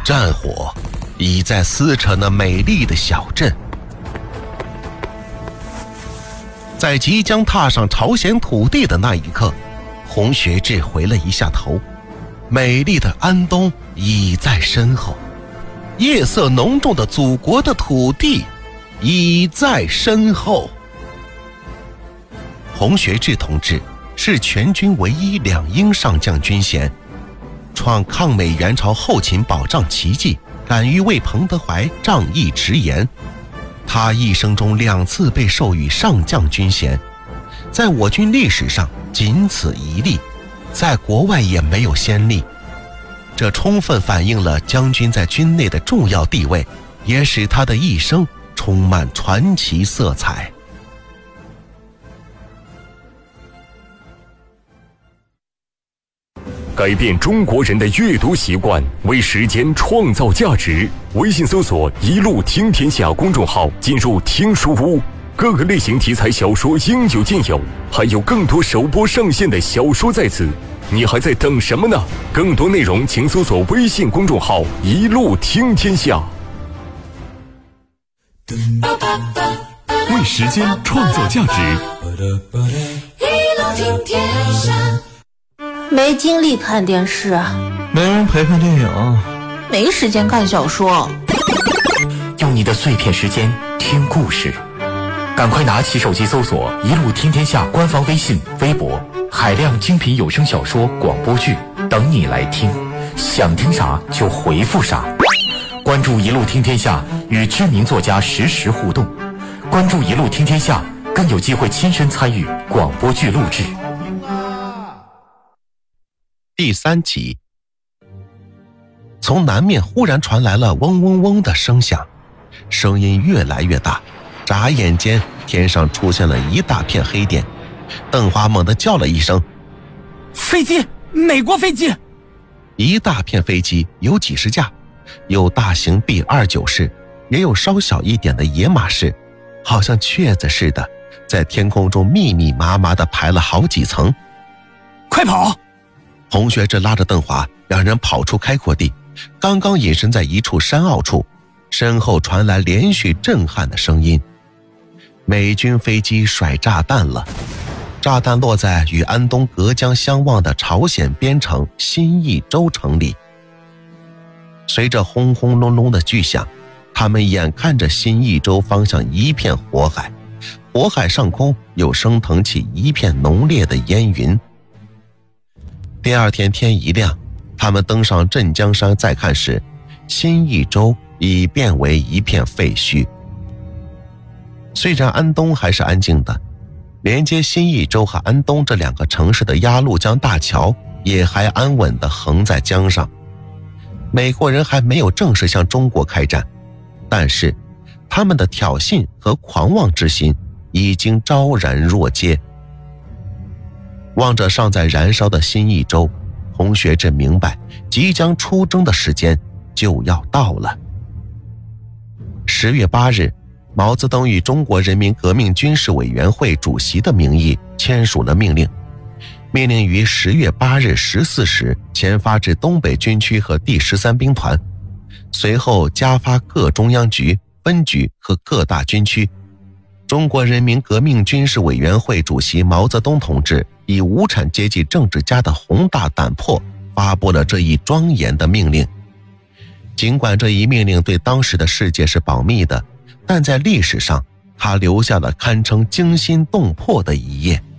战火已在撕扯那美丽的小镇。在即将踏上朝鲜土地的那一刻，洪学智回了一下头，美丽的安东已在身后，夜色浓重的祖国的土地已在身后。洪学智同志是全军唯一2英上将军衔，创抗美援朝后勤保障奇迹，敢于为彭德怀仗义直言。他一生中2次被授予上将军衔，在我军历史上仅此一例，在国外也没有先例。这充分反映了将军在军内的重要地位，也使他的一生充满传奇色彩。 改变中国人的阅读习惯，为时间创造价值。微信搜索“一路听天下”公众号，进入听书屋，各个类型题材小说应有尽有，还有更多首播上线的小说在此，你还在等什么呢？更多内容请搜索微信公众号“一路听天下”。为时间创造价值， 一路听天下。没精力看电视， 没人陪看电影， 没时间看小说， 用你的碎片时间听故事，赶快拿起手机搜索“一路听天下”官方微信、微博，海量精品有声小说、广播剧等你来听，想听啥就回复啥。关注“一路听天下”，与知名作家实时互动。关注“一路听天下”，更有机会亲身参与广播剧录制。 第3集，从南面忽然传来了嗡嗡嗡的声响，声音越来越大，眨眼间天上出现了一大片黑点。邓华猛地叫了一声：“ 飞机！美国飞机！” 一大片飞机，有几十架，有大型 B-29式，也有稍小一点的野马式，好像雀子似的，在天空中密密麻麻地排了好几层。 快跑！ 洪学智拉着邓华，两人跑出开阔地，刚刚隐身在一处山坳处，身后传来连续震撼的声音。美军飞机甩炸弹了，炸弹落在与安东隔江相望的朝鲜边城新义州城里。随着轰轰隆隆的巨响，他们眼看着新义州方向一片火海，火海上空又升腾起一片浓烈的烟云。第二天天一亮，他们登上镇江山再看时，新义州已变为一片废墟。虽然安东还是安静的，连接新义州和安东这2个城市的鸭绿江大桥也还安稳地横在江上。美国人还没有正式向中国开战，但是他们的挑衅和狂妄之心已经昭然若揭。望着尚在燃烧的新义州，洪学智明白即将出征的时间就要到了。10月8日，毛泽东以中国人民革命军事委员会主席的名义签署了命令，命令于10月8日14时前发至东北军区和第13兵团，随后加发各中央局、分局和各大军区。中国人民革命军事委员会主席毛泽东同志以无产阶级政治家的宏大胆魄发布了这一庄严的命令。尽管这一命令对当时的世界是保密的，但在历史上它留下了堪称惊心动魄的一页。